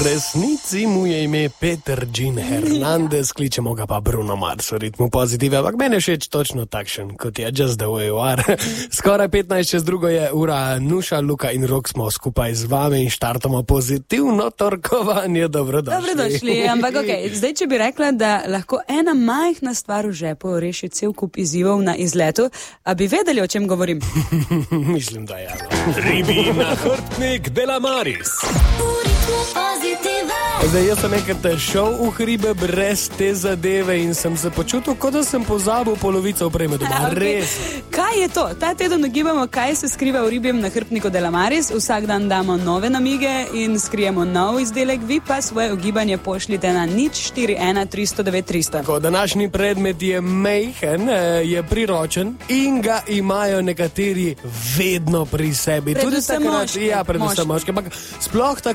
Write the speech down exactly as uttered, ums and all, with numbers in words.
resnici mu je ime Peter Jean Hernandez, kličemo ga pa Bruno Mars v ritmu pozitive, ampak meni je všeč točno takšen, kot je Just the way you are. Skoraj petnajst čez drugo je ura, Nuša, Luka in Rok smo skupaj z vami in štartamo pozitivno torkovanje. Dobrodošli. Dobrodošli, ampak ok, zdaj če bi rekla, da lahko ena majhna stvar v žepu reši cel kup izzivov na izletu, a bi vedeli, o čem govorim? Mislim, da je. Ribi nahrbtnik Delamaris. Zdaj, jaz sem enkrat šel v hribe brez te zadeve in sem se počutil, kot da sem pozabil polovico opreme doma. Okay. Res. Kaj je to? Ta teden ugibamo, kaj se skriva v ribjem nahrbtniku Delamaris. Vsak dan damo nove namige in skrijemo nov izdelek. Vi pa svoje ugibanje pošljite na nič štiri ena tristo devet tristo. Tako, današnji predmet je majhen, je priročen in ga imajo nekateri vedno pri sebi. Predvsem Tudi takrat, moški. ja, predvsem moški. Ampak sploh takrat,